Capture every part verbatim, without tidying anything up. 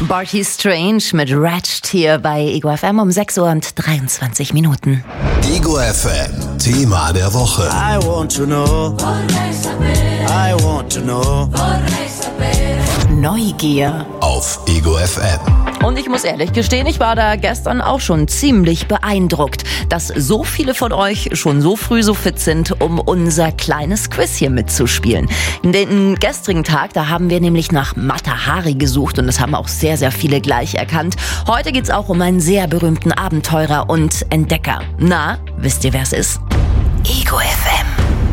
Barty Strange mit Ratched hier bei Ego F M um sechs Uhr und dreiundzwanzig Minuten. Ego F M, Thema der Woche. I want to know. I want to know. Neugier Auf Ego F M. Und ich muss ehrlich gestehen, ich war da gestern auch schon ziemlich beeindruckt, dass so viele von euch schon so früh so fit sind, um unser kleines Quiz hier mitzuspielen. Den gestrigen Tag, da haben wir nämlich nach Mata Hari gesucht und das haben auch sehr, sehr viele gleich erkannt. Heute geht's auch um einen sehr berühmten Abenteurer und Entdecker. Na, wisst ihr, wer es ist? Ego F M.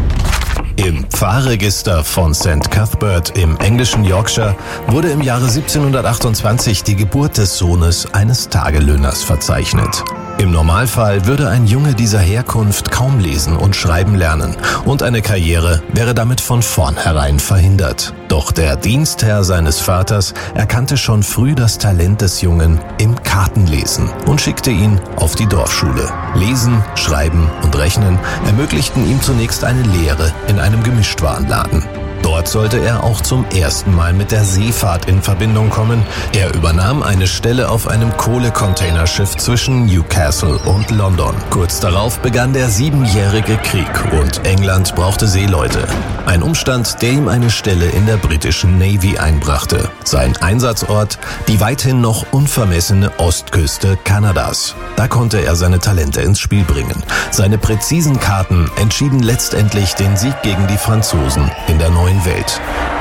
Im Pfarrregister von Sankt Cuthbert im englischen Yorkshire wurde im Jahre siebzehnhundertachtundzwanzig die Geburt des Sohnes eines Tagelöhners verzeichnet. Im Normalfall würde ein Junge dieser Herkunft kaum lesen und schreiben lernen und eine Karriere wäre damit von vornherein verhindert. Doch der Dienstherr seines Vaters erkannte schon früh das Talent des Jungen im Kartenlesen und schickte ihn auf die Dorfschule. Lesen, Schreiben und Rechnen ermöglichten ihm zunächst eine Lehre in einem Gemischtwarenladen. Dort sollte er auch zum ersten Mal mit der Seefahrt in Verbindung kommen. Er übernahm eine Stelle auf einem Kohlecontainerschiff zwischen Newcastle und London. Kurz darauf begann der Siebenjährige Krieg und England brauchte Seeleute. Ein Umstand, der ihm eine Stelle in der britischen Navy einbrachte. Sein Einsatzort, die weithin noch unvermessene Ostküste Kanadas. Da konnte er seine Talente ins Spiel bringen. Seine präzisen Karten entschieden letztendlich den Sieg gegen die Franzosen in der neuen Welt.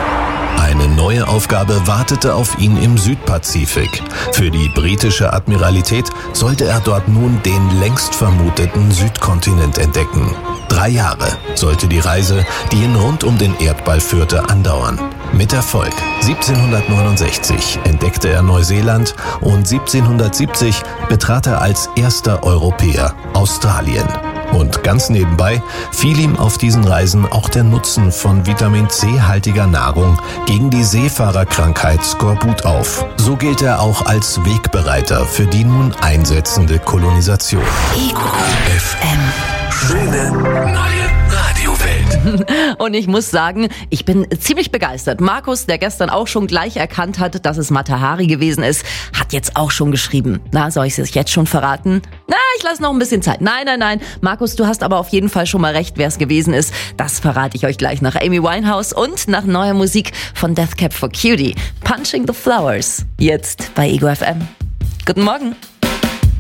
Eine neue Aufgabe wartete auf ihn im Südpazifik. Für die britische Admiralität sollte er dort nun den längst vermuteten Südkontinent entdecken. Drei Jahre sollte die Reise, die ihn rund um den Erdball führte, andauern. Mit Erfolg. siebzehnhundertneunundsechzig entdeckte er Neuseeland und siebzehnhundertsiebzig betrat er als erster Europäer Australien. Und ganz nebenbei fiel ihm auf diesen Reisen auch der Nutzen von Vitamin C-haltiger Nahrung gegen die Seefahrerkrankheit Skorbut auf. So gilt er auch als Wegbereiter für die nun einsetzende Kolonisation. Ego F M. Schöne neue Radiowelt. Und ich muss sagen, ich bin ziemlich begeistert. Markus, der gestern auch schon gleich erkannt hat, dass es Mata Hari gewesen ist, hat jetzt auch schon geschrieben. Na, soll ich es jetzt schon verraten? Na, ich lasse noch ein bisschen Zeit. Nein, nein, nein. Markus, du hast aber auf jeden Fall schon mal recht, wer es gewesen ist. Das verrate ich euch gleich nach Amy Winehouse und nach neuer Musik von Death Cab for Cutie. Punching the Flowers. Jetzt bei Ego F M. Guten Morgen.